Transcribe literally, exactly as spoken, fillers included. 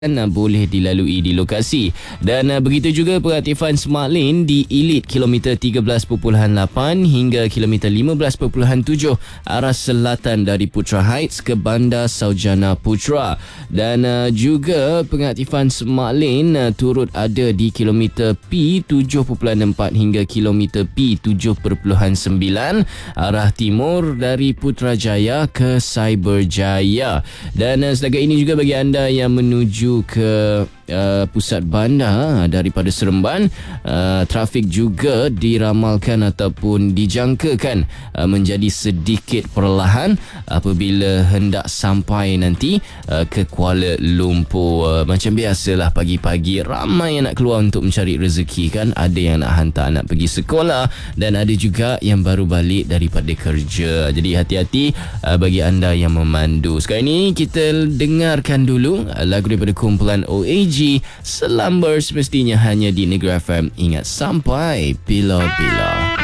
uh, boleh dilalui di lokasi. Dan uh, begitu juga peraktifan Smart Lane di Elite kilometer tiga belas perpuluhan lapan hingga kilometer lima belas perpuluhan tujuh arah selatan dari Putra Heights ke Bandar Saujana Putra. Dan uh, juga pengaktifan Smart Lane uh, turut ada di kilometer P tujuh perpuluhan empat hingga kilometer P tujuh perpuluhan sembilan arah timur dari Putrajaya ke Cyberjaya. Dan uh, setakat ini juga bagi anda yang menuju ke uh, pusat bandar daripada Seremban, uh, trafik juga diramalkan ataupun dijangkakan uh, menjadi sedikit perlahan apabila hendak sampai nanti uh, ke Kuala Lumpur. Uh, macam biasalah, pagi-pagi ramai yang nak keluar untuk mencari rezeki kan. Ada yang nak hantar anak pergi sekolah dan ada juga yang baru balik daripada kerja. Jadi hati-hati uh, bagi anda yang memandu. Sekarang ini kita dengarkan dulu uh, lagu daripada kumpulan O A G, Selamber, semestinya hanya di Negeri F M. Ingat, sampai bila-bila.